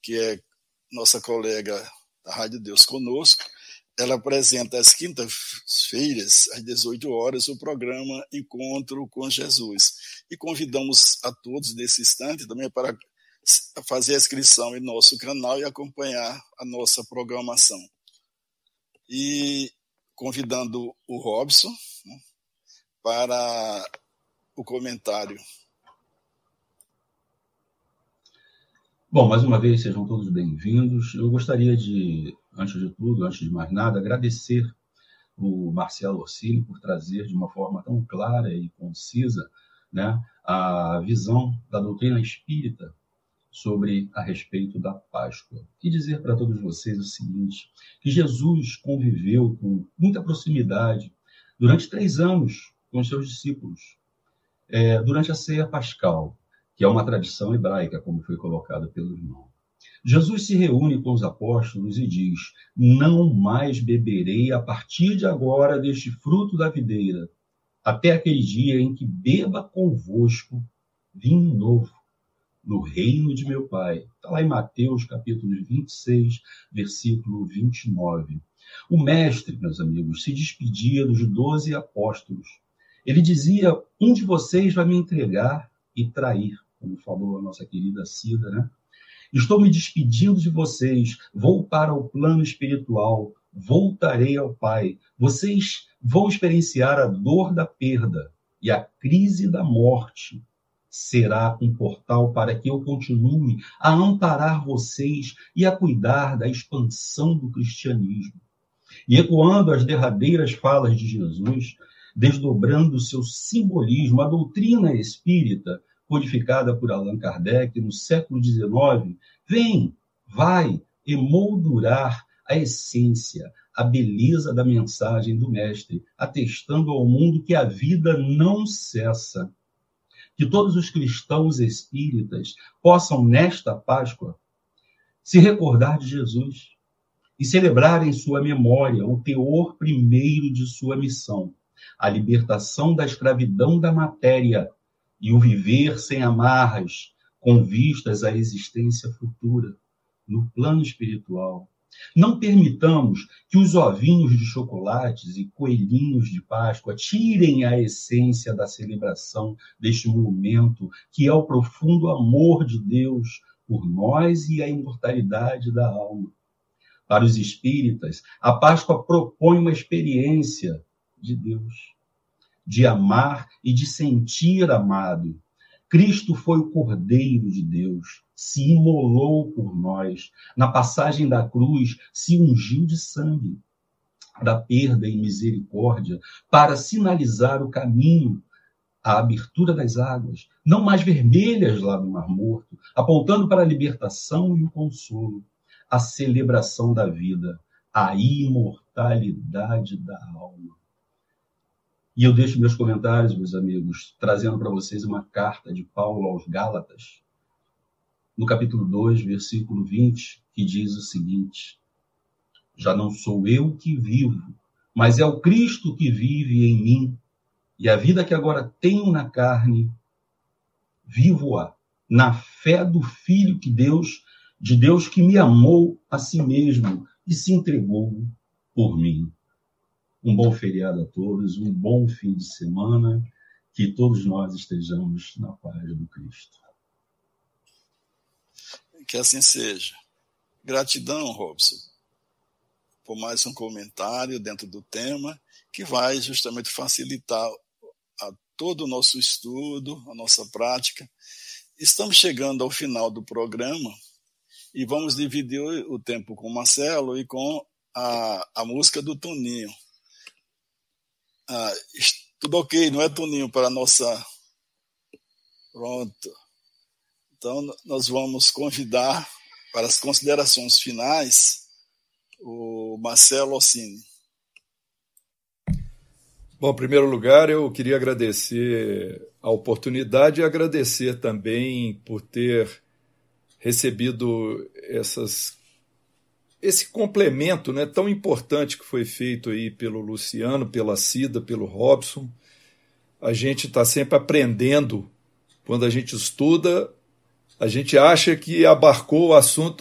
que é nossa colega da Rádio Deus Conosco, ela apresenta às quintas-feiras, às 18 horas, o programa Encontro com Jesus. E convidamos a todos nesse instante também para fazer a inscrição em nosso canal e acompanhar a nossa programação. E convidando o Robson, né, para o comentário. Bom, mais uma vez, sejam todos bem-vindos. Eu gostaria de, antes de tudo, antes de mais nada, agradecer o Marcelo Orsini por trazer de uma forma tão clara e concisa, né, a visão da doutrina espírita a respeito da Páscoa. E dizer para todos vocês o seguinte, que Jesus conviveu com muita proximidade durante 3 anos com os seus discípulos, durante a ceia pascal, que é uma tradição hebraica, como foi colocado pelo irmão. Jesus se reúne com os apóstolos e diz: não mais beberei a partir de agora deste fruto da videira, até aquele dia em que beba convosco vinho novo no reino de meu Pai. Está lá em Mateus, capítulo 26, versículo 29. O mestre, meus amigos, se despedia dos 12 apóstolos. Ele dizia: um de vocês vai me entregar e trair, como falou a nossa querida Cida, né? Estou me despedindo de vocês, vou para o plano espiritual, voltarei ao Pai. Vocês vão experienciar a dor da perda e a crise da morte. Será um portal para que eu continue a amparar vocês e a cuidar da expansão do cristianismo. E ecoando as derradeiras falas de Jesus, desdobrando seu simbolismo, a doutrina espírita, codificada por Allan Kardec no século XIX, vem, vai emoldurar a essência, a beleza da mensagem do Mestre, atestando ao mundo que a vida não cessa. Que todos os cristãos espíritas possam, nesta Páscoa, se recordar de Jesus e celebrar em sua memória o teor primeiro de sua missão, a libertação da escravidão da matéria e o viver sem amarras, com vistas à existência futura, no plano espiritual. Não permitamos que os ovinhos de chocolates e coelhinhos de Páscoa tirem a essência da celebração deste momento, que é o profundo amor de Deus por nós e a imortalidade da alma. Para os espíritas, a Páscoa propõe uma experiência de Deus, de amar e de sentir amado. Cristo foi o Cordeiro de Deus, se imolou por nós. Na passagem da cruz, se ungiu de sangue, da perda e misericórdia, para sinalizar o caminho, a abertura das águas, não mais vermelhas lá do Mar Morto, apontando para a libertação e o consolo, a celebração da vida, a imortalidade da alma. E eu deixo meus comentários, meus amigos, trazendo para vocês uma carta de Paulo aos Gálatas, no capítulo 2, versículo 20, que diz o seguinte: já não sou eu que vivo, mas é o Cristo que vive em mim, e a vida que agora tenho na carne, vivo-a na fé do Filho de Deus que me amou a si mesmo e se entregou por mim. Um bom feriado a todos, um bom fim de semana, que todos nós estejamos na paz do Cristo. Que assim seja. Gratidão, Robson, por mais um comentário dentro do tema, que vai justamente facilitar a todo o nosso estudo, a nossa prática. Estamos chegando ao final do programa e vamos dividir o tempo com o Marcelo e com a música do Toninho. Tudo ok, não é, Toninho, para a nossa... Pronto. Então, nós vamos convidar para as considerações finais o Marcelo Orsini. Bom, em primeiro lugar, eu queria agradecer a oportunidade e agradecer também por ter recebido esse complemento, né, tão importante que foi feito aí pelo Luciano, pela Cida, pelo Robson. A gente está sempre aprendendo. Quando a gente estuda, a gente acha que abarcou o assunto